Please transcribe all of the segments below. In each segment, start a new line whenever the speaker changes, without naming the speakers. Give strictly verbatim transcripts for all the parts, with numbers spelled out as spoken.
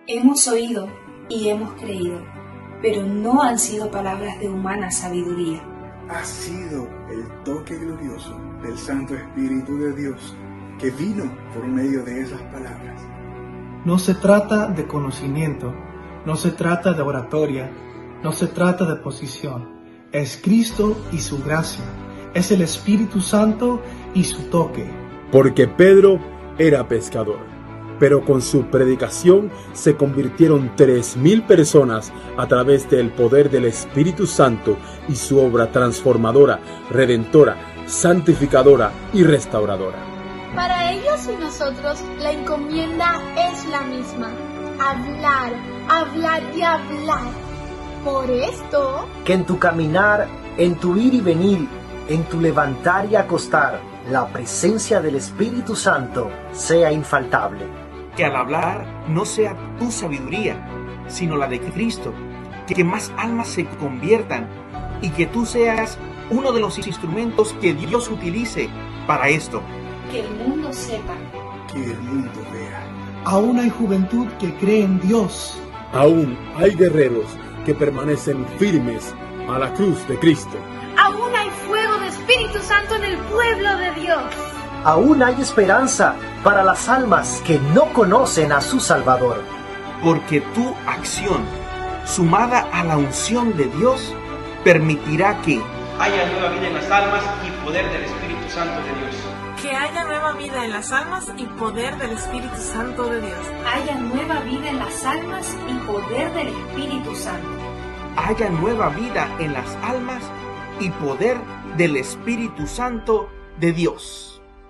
Hemos oído y hemos creído, pero no han sido palabras de humana sabiduría.
Ha sido el toque glorioso del Santo Espíritu de Dios que vino por medio de esas palabras.
No se trata de conocimiento, no se trata de oratoria, no se trata de posición. Es Cristo y su gracia, es el Espíritu Santo y su toque.
Porque Pedro era pescador, pero con su predicación se convirtieron tres mil personas a través del poder del Espíritu Santo y su obra transformadora, redentora, santificadora y restauradora.
Para ellos y nosotros la encomienda es la misma: hablar, hablar y hablar. Por esto,
que en tu caminar, en tu ir y venir, en tu levantar y acostar, la presencia del Espíritu Santo sea infaltable.
Que al hablar no sea tu sabiduría, sino la de Cristo, que más almas se conviertan y que tú seas uno de los instrumentos que Dios utilice para esto.
Que el mundo sepa,
que el mundo vea.
Aún hay juventud que cree en Dios.
Aún hay guerreros que permanecen firmes a la cruz de Cristo.
Aún hay fuego de Espíritu Santo en el pueblo de Dios.
Aún hay esperanza para las almas que no conocen a su Salvador.
Porque tu acción, sumada a la unción de Dios, permitirá que
haya nueva vida en las almas y poder del Espíritu Santo de Dios.
Que haya nueva vida en las almas y poder del Espíritu Santo de Dios.
Haya nueva vida en las almas y poder del Espíritu Santo.
Haya nueva vida en las almas y poder del Espíritu Santo de Dios.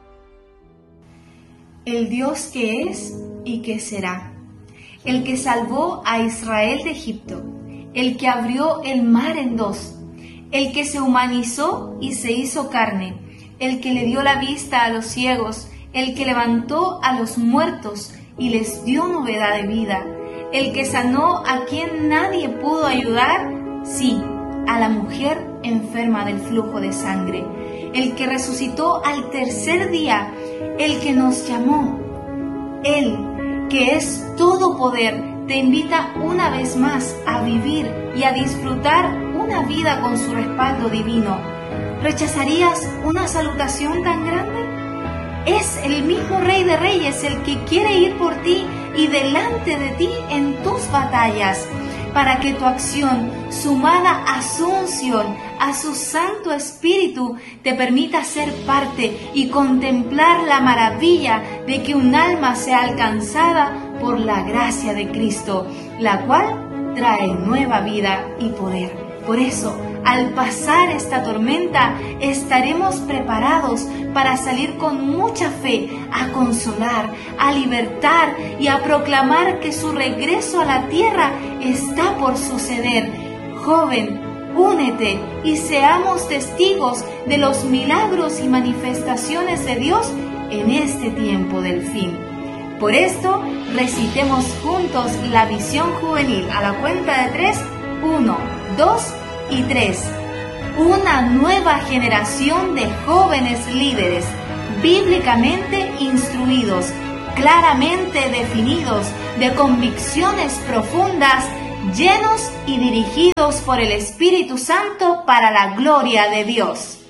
El Dios que es y que será, el que salvó a Israel de Egipto, el que abrió el mar en dos, el que se humanizó y se hizo carne, el que le dio la vista a los ciegos, el que levantó a los muertos y les dio novedad de vida, el que sanó a quien nadie pudo ayudar, sí, a la mujer enferma del flujo de sangre, el que resucitó al tercer día, el que nos llamó. Él, que es todo poder, te invita una vez más a vivir y a disfrutar una vida con su respaldo divino. ¿Rechazarías una salutación tan grande? Es el mismo Rey de Reyes el que quiere ir por ti y delante de ti en tus batallas, para que tu acción, sumada a su unción, a su Santo Espíritu, te permita ser parte y contemplar la maravilla de que un alma sea alcanzada por la gracia de Cristo, la cual trae nueva vida y poder. Por eso, al pasar esta tormenta, estaremos preparados para salir con mucha fe a consolar, a libertar y a proclamar que su regreso a la tierra está por suceder. Joven, únete y seamos testigos de los milagros y manifestaciones de Dios en este tiempo del fin. Por esto, recitemos juntos la visión juvenil a la cuenta de tres. Uno, dos y tres. Una nueva generación de jóvenes líderes, bíblicamente instruidos, claramente definidos, de convicciones profundas, llenos y dirigidos por el Espíritu Santo para la gloria de Dios.